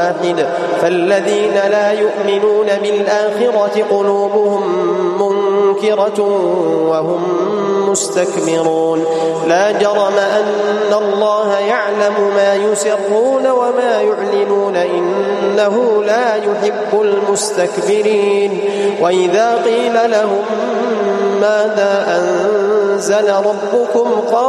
واحد فالذين لا يؤمنون بالآخرة قلوبهم منكرة وهم مستكبرون لا جرم أن الله يعلم ما يسرون وما يعلنون إنه لا يحب المستكبرين وإذا قيل لهم ماذا أنزل ربكم